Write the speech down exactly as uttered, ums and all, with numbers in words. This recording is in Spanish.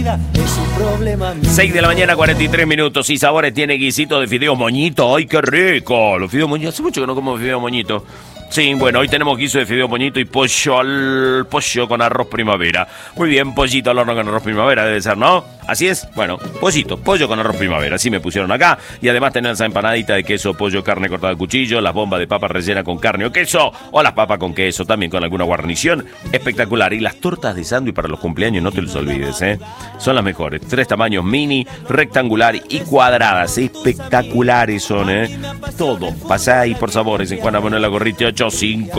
Es un problema. seis de la mañana, cuarenta y tres minutos. Y Sabores tiene guisito de fideo moñito. ¡Ay, qué rico! Los fideos moñitos. Hace mucho que no como fideo moñito. Sí, bueno, hoy tenemos guiso de fideo moñito y pollo al pollo con arroz primavera. Muy bien, pollito al horno con arroz primavera debe ser, ¿no? Así es, bueno, pollito, pollo con arroz primavera, así me pusieron acá. Y además tenemos esa empanadita de queso, pollo, carne cortada a cuchillo, las bombas de papa rellena con carne o queso, o las papas con queso, también con alguna guarnición. Espectacular. Y las tortas de sándwich para los cumpleaños, no te los olvides, ¿eh? Son las mejores. Tres tamaños: mini, rectangular y cuadradas. Espectaculares son, ¿eh? Todo. Pasá ahí por Sabores en Juana Manuela Gorriti ocho cinco.